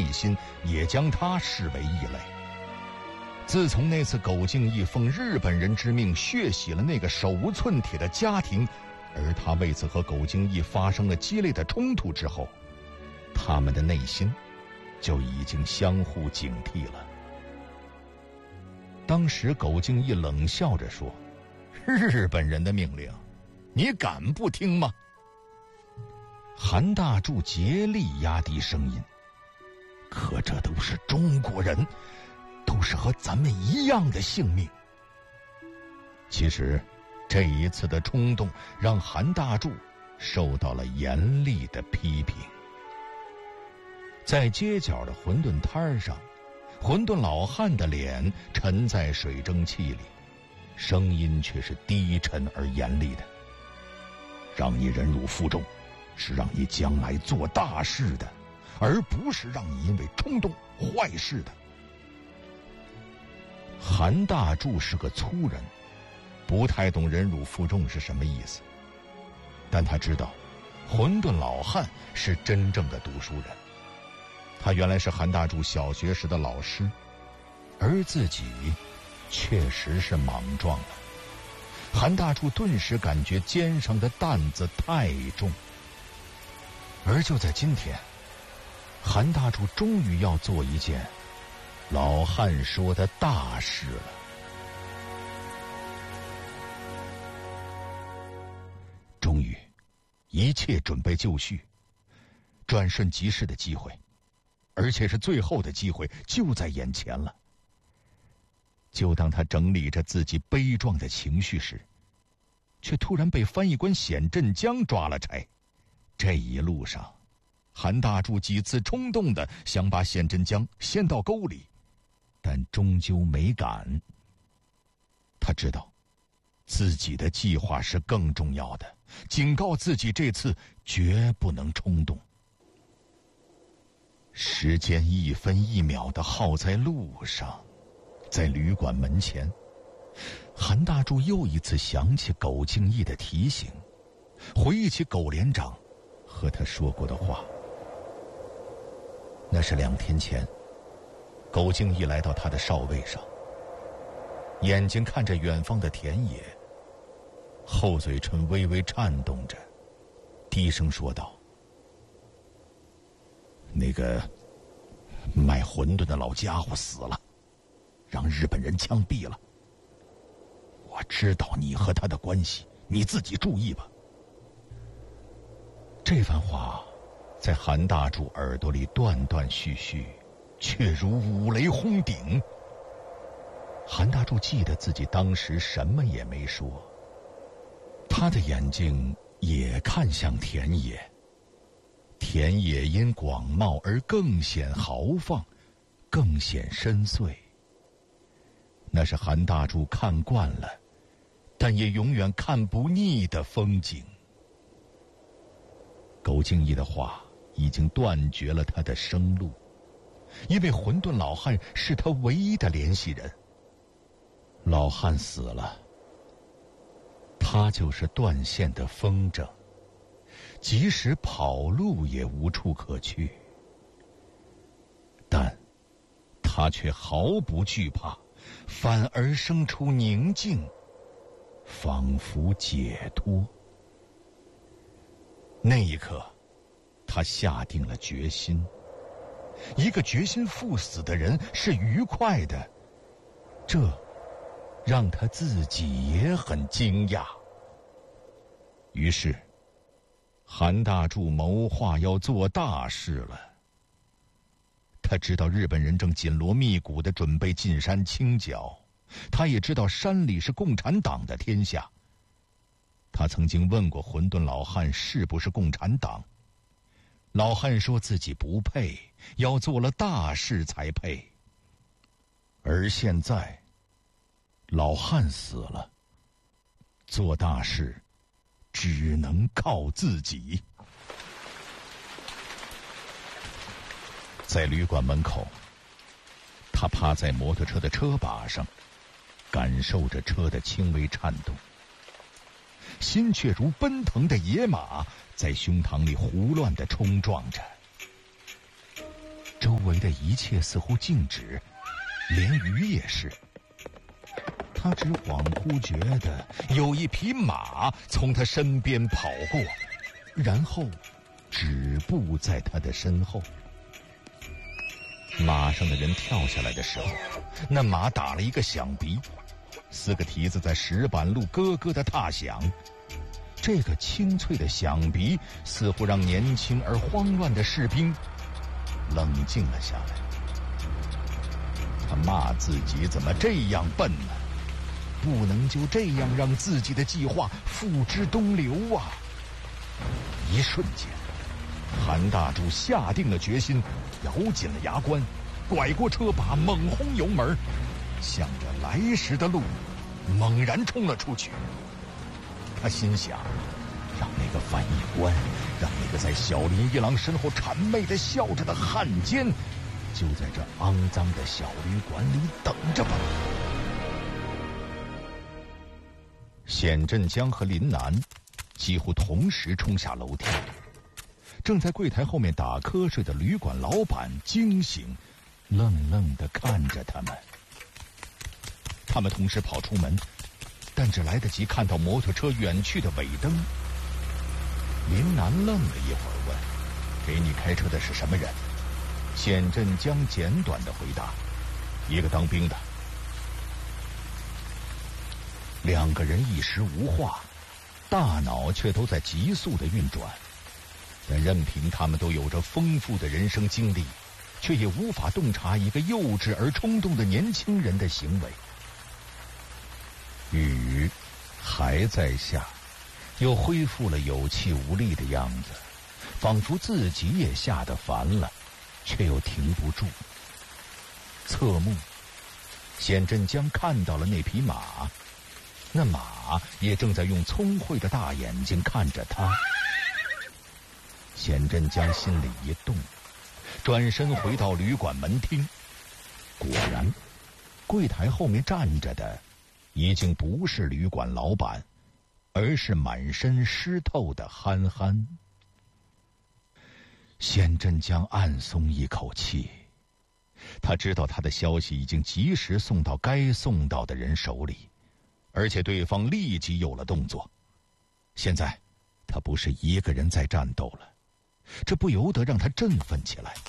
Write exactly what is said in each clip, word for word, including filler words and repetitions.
心也将他视为异类。自从那次苟敬义奉日本人之命血洗了那个手无寸铁的家庭，而他为此和苟敬义发生了激烈的冲突之后，他们的内心就已经相互警惕了。当时苟敬义冷笑着说：“日本人的命令，你敢不听吗？”韩大柱竭力压低声音：“可这都是中国人，都是和咱们一样的性命。”其实这一次的冲动让韩大柱受到了严厉的批评。在街角的馄饨摊上，馄饨老汉的脸沉在水蒸气里，声音却是低沉而严厉的：“让你忍辱负重，是让你将来做大事的，而不是让你因为冲动坏事的。”韩大柱是个粗人，不太懂忍辱负重是什么意思，但他知道馄饨老汉是真正的读书人。他原来是韩大柱小学时的老师，而自己确实是莽撞了。韩大柱顿时感觉肩上的担子太重。而就在今天，韩大柱终于要做一件老汉说的大事了。终于，一切准备就绪，转瞬即逝的机会，而且是最后的机会，就在眼前了。就当他整理着自己悲壮的情绪时，却突然被翻译官显振江抓了差。这一路上，韩大柱几次冲动的想把显振江掀到沟里，但终究没敢。他知道自己的计划是更重要的，警告自己这次绝不能冲动。时间一分一秒地耗在路上，在旅馆门前，韩大柱又一次想起苟敬义的提醒，回忆起苟连长和他说过的话。那是两天前，苟敬义来到他的哨位上，眼睛看着远方的田野，厚嘴唇微微颤动着，低声说道：“那个卖馄饨的老家伙死了，让日本人枪毙了。我知道你和他的关系，你自己注意吧。”这番话在韩大柱耳朵里断断续续，却如五雷轰顶。韩大柱记得自己当时什么也没说，他的眼睛也看向田野，田野因广袤而更显豪放，更显深邃。那是韩大柱看惯了，但也永远看不腻的风景。苟敬义的话已经断绝了他的生路，因为馄饨老汉是他唯一的联系人。老汉死了，他就是断线的风筝，即使跑路也无处可去。但他却毫不惧怕，反而生出宁静，仿佛解脱。那一刻，他下定了决心。一个决心赴死的人是愉快的，这让他自己也很惊讶。于是，韩大柱谋划要做大事了。他知道日本人正紧锣密鼓地准备进山清剿，他也知道山里是共产党的天下。他曾经问过馄饨老汉是不是共产党，老汉说自己不配，要做了大事才配。而现在，老汉死了，做大事只能靠自己。在旅馆门口，他趴在摩托车的车把上，感受着车的轻微颤动，心却如奔腾的野马，在胸膛里胡乱地冲撞着。 周围的一切似乎静止，连鱼也是。他只恍惚觉得有一匹马从他身边跑过，然后止步在他的身后。马上的人跳下来的时候，那马打了一个响鼻，四个蹄子在石板路咯咯的踏响。这个清脆的响鼻似乎让年轻而慌乱的士兵冷静了下来。他骂自己怎么这样笨呢？不能就这样让自己的计划付之东流啊！一瞬间，韩大柱下定了决心，咬紧了牙关，拐过车把，猛轰油门，向着来时的路猛然冲了出去。他心想，让那个翻译官，让那个在小林一郎身后谄媚地笑着的汉奸，就在这肮脏的小旅馆里等着吧。显振江和林南几乎同时冲下楼梯，正在柜台后面打瞌睡的旅馆老板惊醒，愣愣地看着他们。他们同时跑出门，但只来得及看到摩托车远去的尾灯。林南愣了一会儿，问：“给你开车的是什么人？”显振江简短地回答：“一个当兵的。”两个人一时无话，大脑却都在急速的运转，但任凭他们都有着丰富的人生经历，却也无法洞察一个幼稚而冲动的年轻人的行为。雨还在下，又恢复了有气无力的样子，仿佛自己也吓得烦了，却又停不住。侧目，显振江看到了那匹马，那马也正在用聪慧的大眼睛看着他。显振江心里一动，转身回到旅馆门厅。果然，柜台后面站着的已经不是旅馆老板，而是满身湿透的憨憨。显振江暗松一口气，他知道他的消息已经及时送到该送到的人手里，而且对方立即有了动作。现在他不是一个人在战斗了，这不由得让他振奋起来。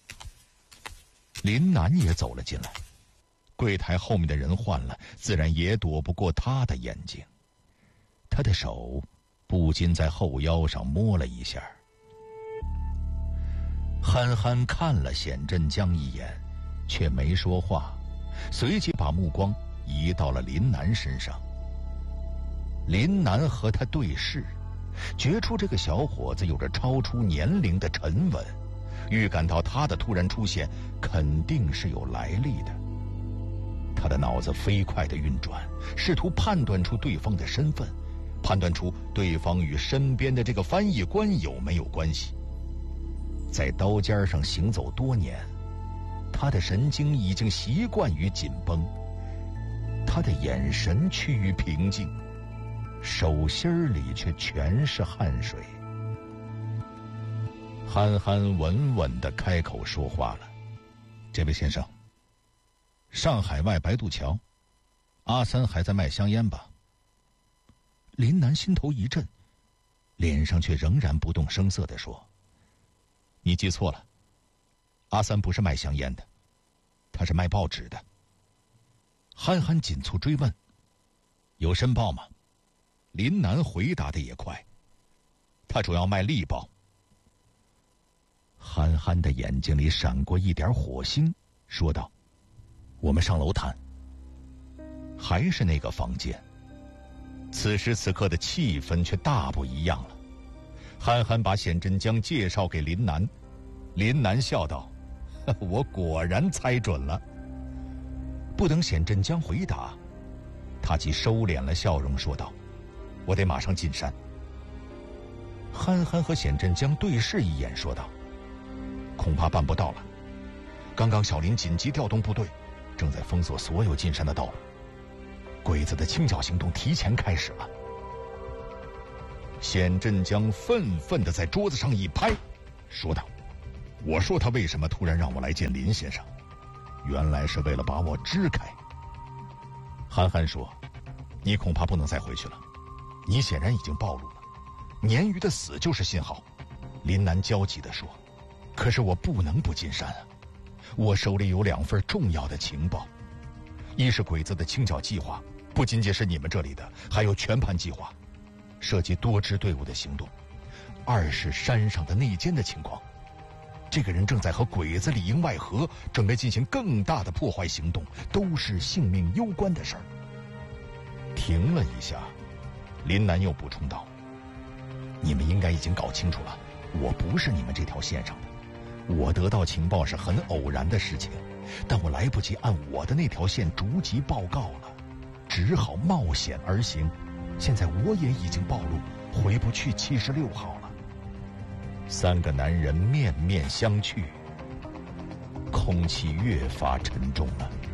林南也走了进来，柜台后面的人换了，自然也躲不过他的眼睛。他的手不禁在后腰上摸了一下。憨憨看了显振江一眼，却没说话，随即把目光移到了林南身上。林南和他对视，觉出这个小伙子有着超出年龄的沉稳，预感到他的突然出现肯定是有来历的。他的脑子飞快地运转，试图判断出对方的身份，判断出对方与身边的这个翻译官有没有关系。在刀尖上行走多年，他的神经已经习惯于紧绷，他的眼神趋于平静，手心里却全是汗水。憨憨稳稳地开口说话了：“这位先生，上海外白渡桥，阿三还在卖香烟吧？”林南心头一震，脸上却仍然不动声色地说：“你记错了，阿三不是卖香烟的，他是卖报纸的。”憨憨紧促追问：“有申报吗？”林南回答的也快：“他主要卖力报。”憨憨的眼睛里闪过一点火星，说道：“我们上楼谈。”还是那个房间，此时此刻的气氛却大不一样了。憨憨把显振江介绍给林南，林南笑道：“我果然猜准了。”不等显振江回答，他即收敛了笑容，说道：“我得马上进山。”憨憨和显振江对视一眼，说道：“恐怕办不到了。刚刚小林紧急调动部队，正在封锁所有进山的道路，鬼子的清剿行动提前开始了。”显振江愤愤地在桌子上一拍，说道：“ 我说他为什么突然让我来见林先生，原来是为了把我支开。韩寒说，你恐怕不能再回去了，你显然已经暴露了，鲶鱼的死就是信号。林南焦急地说，可是我不能不进山啊，我手里有两份重要的情报，一是鬼子的清剿计划，不仅仅是你们这里的，还有全盘计划，涉及多支队伍的行动；二是山上的内奸的情况，这个人正在和鬼子里应外合，准备进行更大的破坏行动，都是性命攸关的事儿。停了一下，林南又补充道，你们应该已经搞清楚了，我不是你们这条线上的，我得到情报是很偶然的事情，但我来不及按我的那条线逐级报告了，只好冒险而行。现在我也已经暴露，回不去七十六号了。三个男人面面相觑，空气越发沉重了。